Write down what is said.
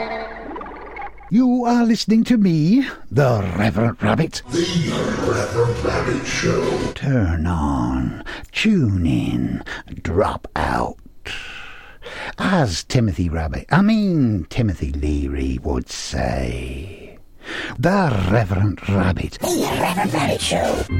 You are listening to me, the Reverend Rabbit. The Reverend Rabbit Show. Turn on, tune in, drop out. As Timothy Leary would say, the Reverend Rabbit. The Reverend Rabbit Show.